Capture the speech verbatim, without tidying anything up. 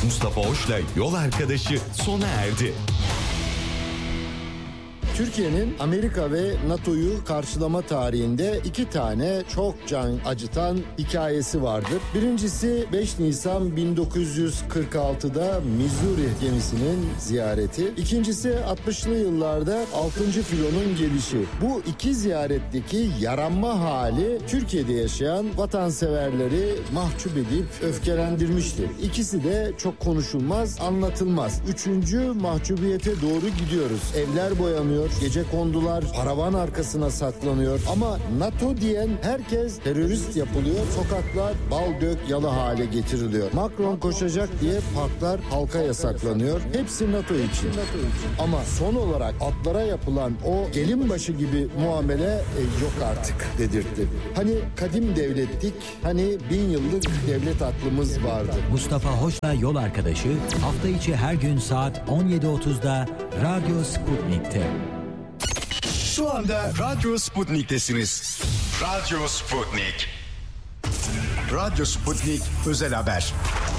Mustafa Hoş'la Yol Arkadaşı sona erdi. Türkiye'nin Amerika ve NATO'yu karşılama tarihinde iki tane çok can acıtan hikayesi vardır. Birincisi beş Nisan bin dokuz yüz kırk altıda Missouri gemisinin ziyareti. İkincisi altmışlı yıllarda altıncı filonun gelişi. Bu iki ziyaretteki yaranma hali Türkiye'de yaşayan vatanseverleri mahcup edip öfkelendirmiştir. İkisi de çok konuşulmaz, anlatılmaz. Üçüncü mahcubiyete doğru gidiyoruz. Evler boyanıyor, gece kondular paravan arkasına saklanıyor ama NATO diyen herkes terörist yapılıyor. Sokaklar bal dök yalı hale getiriliyor. Macron koşacak diye parklar halka yasaklanıyor. Hepsi NATO için. Ama son olarak atlara yapılan o gelin başı gibi muamele e, yok artık dedirtti. Hani kadim devlettik, hani bin yıllık devlet aklımız vardı. Mustafa Hoş'la Yol Arkadaşı hafta içi her gün saat on yedi otuzda Radyo Sputnik'te. Şu anda Radyo Sputnik'tesiniz. Radyo Sputnik. Radyo Sputnik özel haber.